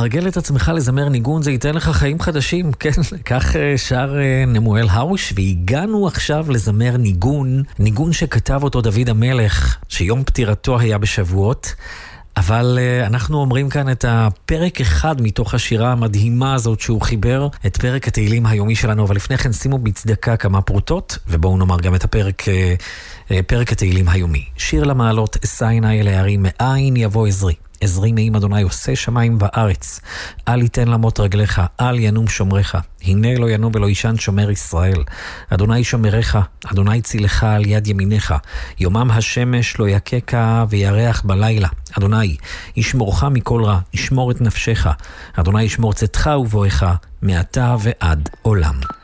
תתרגל את עצמך לזמר ניגון, זה ייתן לך חיים חדשים, כן, כך שר נמואל הרוש, והגענו עכשיו לזמר ניגון שכתב אותו דוד המלך, שיום פטירתו היה בשבועות, אבל אנחנו אומרים כאן את הפרק אחד מתוך השירה המדהימה הזאת שהוא חיבר, את פרק התהילים היומי שלנו, אבל לפני כן שימו בצדקה כמה פרוטות, ובואו נאמר גם את פרק התהילים היומי. שיר למעלות, אשא עיני אל ההרים, מאין יבוא עזרי. עזרי מעם אדוני עושה שמיים וארץ. אל יתן למות רגליך, אל ינום שומריך. הנה לא ינום ולא ישן שומר ישראל. אדוני שומריך, אדוני צילך על יד ימיניך. יומם השמש לא יקקה וירח בלילה. אדוני ישמורך מכל רע, ישמור את נפשך. אדוני ישמור צאתך ובואך, מעתה ועד עולם.